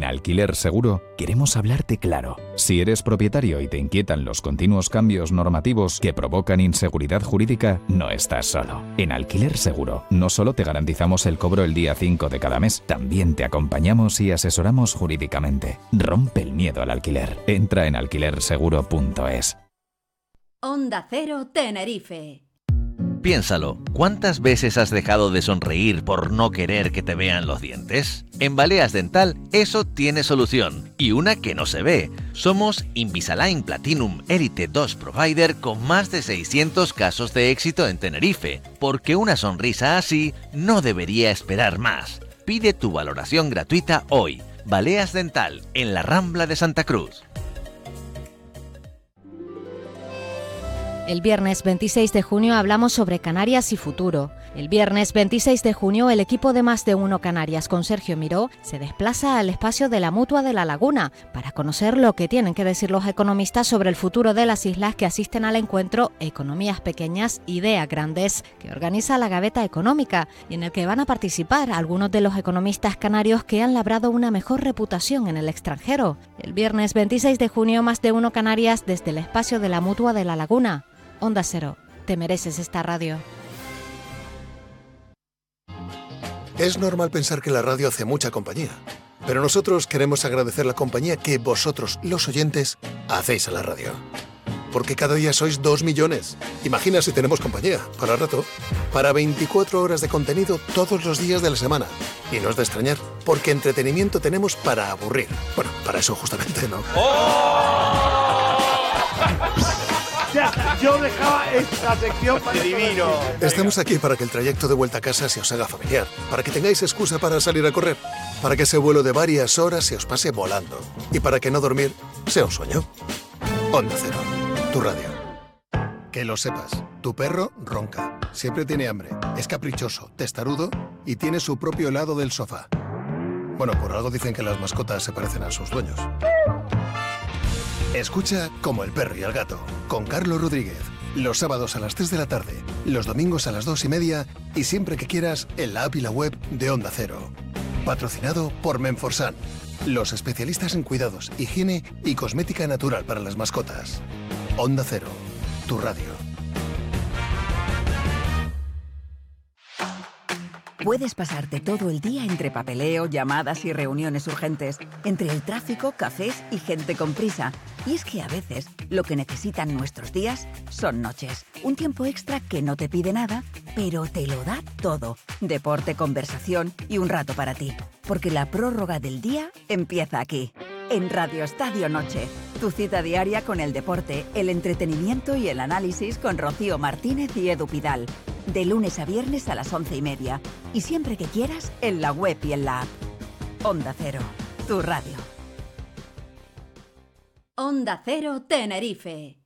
En Alquiler Seguro queremos hablarte claro. Si eres propietario y te inquietan los continuos cambios normativos que provocan inseguridad jurídica, no estás solo. En Alquiler Seguro no solo te garantizamos el cobro el día 5 de cada mes, también te acompañamos y asesoramos jurídicamente. Rompe el miedo al alquiler. Entra en alquilerseguro.es. Onda Cero Tenerife. Piénsalo, ¿cuántas veces has dejado de sonreír por no querer que te vean los dientes? En Baleas Dental eso tiene solución, y una que no se ve. Somos Invisalign Platinum Elite 2 Provider con más de 600 casos de éxito en Tenerife, porque una sonrisa así no debería esperar más. Pide tu valoración gratuita hoy. Baleas Dental, en la Rambla de Santa Cruz. El viernes 26 de junio hablamos sobre Canarias y futuro. El viernes 26 de junio el equipo de Más de Uno Canarias con Sergio Miró se desplaza al espacio de la Mutua de La Laguna para conocer lo que tienen que decir los economistas sobre el futuro de las islas que asisten al encuentro Economías Pequeñas, Ideas Grandes, que organiza la Gaveta Económica y en el que van a participar algunos de los economistas canarios que han labrado una mejor reputación en el extranjero. El viernes 26 de junio Más de Uno Canarias desde el espacio de la Mutua de La Laguna. Onda Cero, te mereces esta radio. Es normal pensar que la radio hace mucha compañía, pero nosotros queremos agradecer la compañía que vosotros, los oyentes, hacéis a la radio. Porque cada día sois 2 millones. Imagina si tenemos compañía, para rato, para 24 horas de contenido todos los días de la semana. Y no es de extrañar, porque entretenimiento tenemos para aburrir. Bueno, para eso justamente, ¿no? Yo dejaba esta sección para divino. Estamos aquí para que el trayecto de vuelta a casa se os haga familiar, para que tengáis excusa para salir a correr, para que ese vuelo de varias horas se os pase volando y para que no dormir sea un sueño. Onda Cero, tu radio. Que lo sepas, tu perro ronca, siempre tiene hambre, es caprichoso, testarudo y tiene su propio lado del sofá. Bueno, por algo dicen que las mascotas se parecen a sus dueños. Escucha Como el perro y el gato, con Carlos Rodríguez. Los sábados a las 3 de la tarde, los domingos a las 2:30 y siempre que quieras en la app y la web de Onda Cero. Patrocinado por Menforsan, los especialistas en cuidados, higiene y cosmética natural para las mascotas. Onda Cero, tu radio. Puedes pasarte todo el día entre papeleo, llamadas y reuniones urgentes, entre el tráfico, cafés y gente con prisa. Y es que a veces lo que necesitan nuestros días son noches. Un tiempo extra que no te pide nada, pero te lo da todo. Deporte, conversación y un rato para ti. Porque la prórroga del día empieza aquí, en Radio Estadio Noche. Tu cita diaria con el deporte, el entretenimiento y el análisis con Rocío Martínez y Edu Pidal. De lunes a viernes a las 11:30. Y siempre que quieras, en la web y en la app. Onda Cero, tu radio. Onda Cero Tenerife.